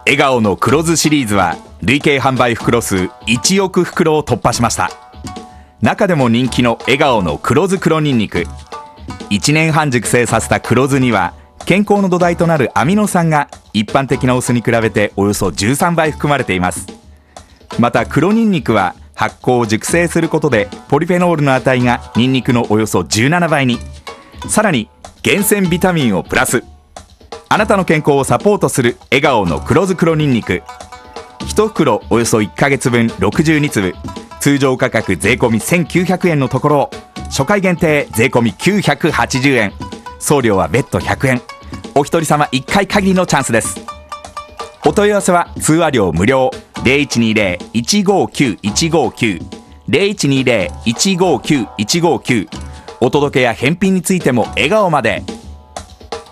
笑顔の黒酢シリーズは累計販売袋数1億袋を突破しました。中でも人気の笑顔の黒酢黒にんにく、1年半熟成させた黒酢には健康の土台となるアミノ酸が一般的なお酢に比べておよそ13倍含まれています。また黒にんにくは発酵を熟成することでポリフェノールの値がにんにくのおよそ17倍に、さらに厳選ビタミンをプラス。あなたの健康をサポートする笑顔の黒酢黒にんにく、1袋およそ1ヶ月分62粒、通常価格税込み1900円のところを初回限定税込み980円、送料は別途100円、お一人様1回限りのチャンスです。お問い合わせは通話料無料 0120-159-159 0120-159-159、お届けや返品についても笑顔まで。